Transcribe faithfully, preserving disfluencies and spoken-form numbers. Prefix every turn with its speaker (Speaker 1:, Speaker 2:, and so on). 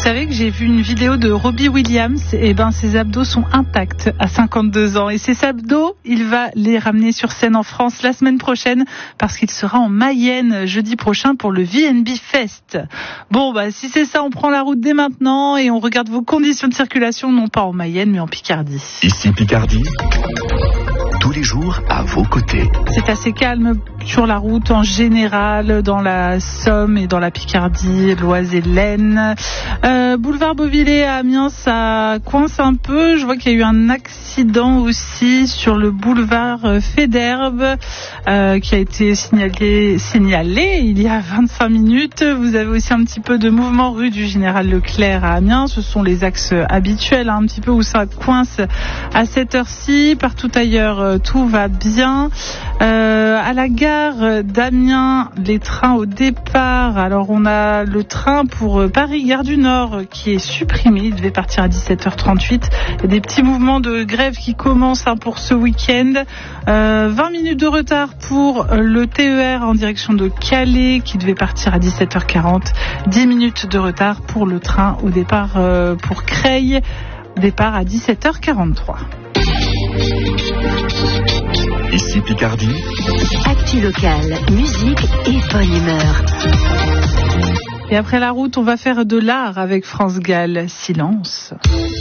Speaker 1: savez que j'ai vu une vidéo de Robbie Williams, et ben ses abdos sont intacts à cinquante-deux ans. Et ces abdos, il va les ramener sur scène en France la semaine prochaine parce qu'il sera en Mayenne jeudi prochain pour le V N B Fest. Bon, bah si c'est ça, on prend la route dès maintenant et on regarde vos conditions de circulation, non pas en Mayenne mais en Picardie.
Speaker 2: Ici Picardie, tous les jours à vos côtés.
Speaker 1: C'est assez calme sur la route en général, dans la Somme et dans la Picardie, l'Oise et l'Aisne. Euh, boulevard Beauvillé à Amiens, ça coince un peu. Je vois qu'il y a eu un accident aussi sur le boulevard Féderbe euh, qui a été signalé, signalé il y a vingt-cinq minutes. Vous avez aussi un petit peu de mouvement rue du Général Leclerc à Amiens. Ce sont les axes habituels, hein, un petit peu où ça coince à cette heure-ci. Partout ailleurs, tout va bien. Euh, à la gare d'Amiens, les trains au départ. Alors on a le train pour Paris Gare du Nord qui est supprimé. Il devait partir à dix-sept heures trente-huit. Il y a des petits mouvements de grève qui commencent hein, pour ce week-end. Euh, vingt minutes de retard pour le T E R en direction de Calais qui devait partir à dix-sept heures quarante. dix minutes de retard pour le train au départ euh, pour Creil. Départ à dix-sept heures quarante-trois.
Speaker 2: Ici Picardie.
Speaker 3: Actu locale, musique et bonne humeur.
Speaker 1: Et après la route, on va faire de l'art avec France Gall. Silence.